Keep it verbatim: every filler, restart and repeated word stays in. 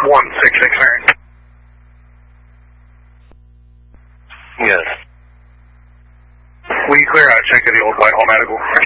one six six Marion. Yes. We clear out check of the old Whitehall Medical.